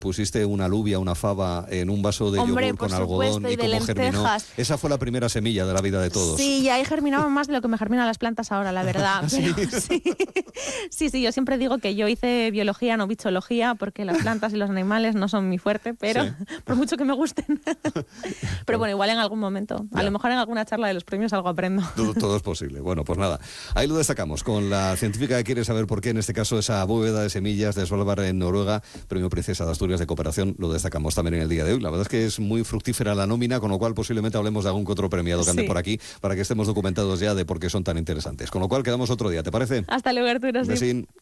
pusiste una alubia, una fava en un vaso de Hombre, yogur con por algodón supuesto, y y de cómo germinó. lentejas. Esa fue la primera semilla de la vida de todos. Sí, y ahí germinaban más de lo que me germinan las plantas ahora, la verdad. ¿Sí? Pero sí, yo siempre digo que yo hice biología, no bichología, porque las plantas y los animales no son mi fuerte, pero Sí. por mucho que me gusten. Pero bueno, igual en algún momento, a Ya. lo mejor en alguna charla de los premios algo aprendo. Todo es posible. Bueno, pues nada, ahí lo destacamos con la científica que quiere saber por qué, en este caso, esa bóveda de semillas de Svalbard en Noruega, Premio Princesa de Asturias de Cooperación, lo destacamos también en el día de hoy. La verdad es que es muy fructífera la nómina, con lo cual posiblemente hablemos de algún que otro premiado que ande Sí. por aquí, para que estemos documentados ya de por qué son tan interesantes. Con lo cual quedamos otro día, ¿te parece? Hasta luego, Arturo. Sí. Besín.